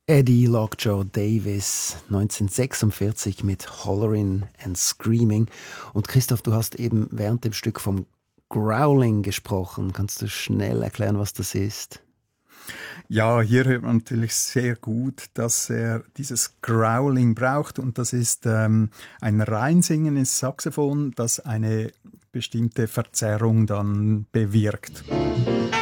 Eddie Lockjaw Davis, 1946 mit Hollerin' and Screaming. Und Christoph, du hast eben während dem Stück vom Growling gesprochen. Kannst du schnell erklären, was das ist? Ja, hier hört man natürlich sehr gut, dass er dieses Growling braucht, und das ist ein reinsingendes Saxophon, das eine bestimmte Verzerrung dann bewirkt.